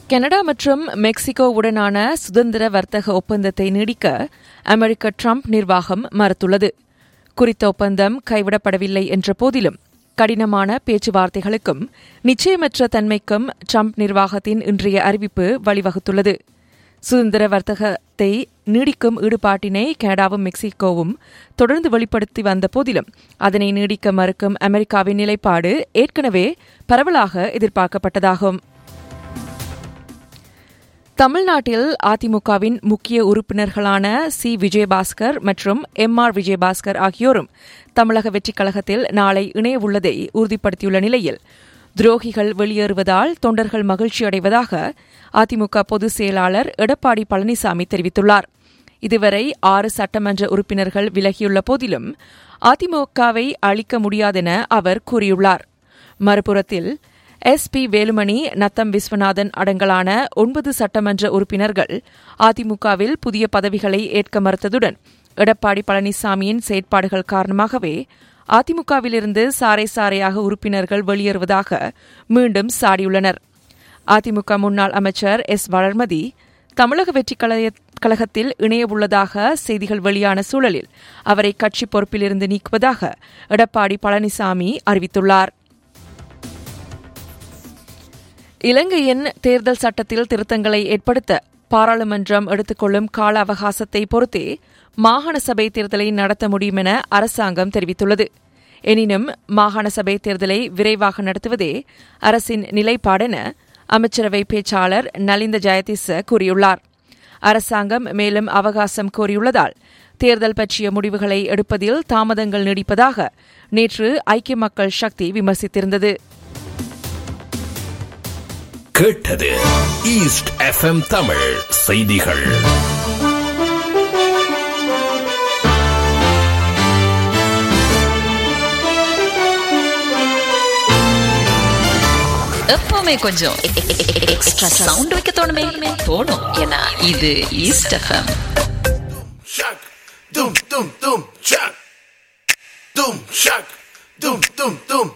Canada மற்றும் மெக்சிகோவுடனான சுதந்திர வர்த்தக ஒப்பந்தத்தை நீடிக்க அமெரிக்க ட்ரம்ப் நிர்வாகம் மறுத்துள்ளது. குறித்த ஒப்பந்தம் கைவிடப்படவில்லை என்ற போதிலும் கடினமான பேச்சுவார்த்தைகளுக்கும் நிச்சயமற்ற தன்மைக்கும் ட்ரம்ப் நிர்வாகத்தின் இன்றைய அறிவிப்பு வழிவகுத்துள்ளது. சுதந்திர வர்த்தகத்தை நீடிக்கும் ஈடுபாட்டினை கனடாவும் மெக்சிகோவும் தொடர்ந்து வெளிப்படுத்தி வந்த போதிலும் அதனை நீடிக்க மறுக்கும் அமெரிக்காவின் நிலைப்பாடு ஏற்கனவே பரவலாக எதிர்பார்க்கப்பட்டதாகும். தமிழ்நாட்டில் அதிமுகவின் முக்கிய உறுப்பினர்களான சி. விஜயபாஸ்கர் மற்றும் எம்.ஆர். விஜயபாஸ்கர் ஆகியோரும் தமிழக வெற்றிக் கழகத்தில் நாளை இணையவுள்ளதை உறுதிப்படுத்தியுள்ள நிலையில் துரோகிகள் வெளியேறுவதால் தொண்டர்கள் மகிழ்ச்சியடைவதாக அதிமுக பொதுச் செயலாளர் எடப்பாடி பழனிசாமி தெரிவித்துள்ளார். இதுவரை 6 சட்டமன்ற உறுப்பினர்கள் விலகியுள்ள போதிலும் அதிமுகவை அழிக்க முடியாதென அவர் கூறியுள்ளார். மறுபுறத்தில் எஸ்.பி. வேலுமணி, நத்தம் விஸ்வநாதன் அடங்கலான 9 சட்டமன்ற உறுப்பினர்கள் அதிமுகவில் புதிய பதவிகளை ஏற்க மறுத்ததுடன் எடப்பாடி பழனிசாமியின் செயற்பாடுகள் காரணமாகவே அதிமுகவிலிருந்து சாறை சாறையாக உறுப்பினர்கள் வெளியேறுவதாக மீண்டும் சாடியுள்ளனர். அதிமுக முன்னாள் அமைச்சர் எஸ். வளர்மதி தமிழக வெற்றிக் கழகத்தில் இணையவுள்ளதாக செய்திகள் வெளியான சூழலில் அவரை கட்சி பொறுப்பிலிருந்து நீக்குவதாக எடப்பாடி பழனிசாமி அறிவித்துள்ளார். இலங்கையின் தேர்தல் சட்டத்தில் திருத்தங்களை ஏற்படுத்த பாராளுமன்றம் எடுத்துக்கொள்ளும் கால அவகாசத்தை பொறுத்தே மாகாண சபை தேர்தலை நடத்த முடியும் என அரசாங்கம் தெரிவித்துள்ளது. எனினும் மாகாண சபை தேர்தலை விரைவாக நடத்துவதே அரசின் நிலைப்பாடென அமைச்சரவை பேச்சாளர் நலிந்த ஜெயதிச கூறியுள்ளார். அரசாங்கம் மேலும் அவகாசம் கோரியுள்ளதால் தேர்தல் பற்றிய முடிவுகளை எடுப்பதில் தாமதங்கள் நீடிப்பதாக நேற்று ஐக்கிய மக்கள் சக்தி விமர்சித்திருந்தது. கேட்டது ஈஸ்ட் எஃப்எம் தமிழ் செய்திகள். எப்பவுமே கொஞ்சம் எக்ஸ்ட்ரா சவுண்ட் வைக்க தோணுமே தோணும். ஏன்னா இது east FM. Dum dum dum, chuck. Dum chuck. Dum dum dum.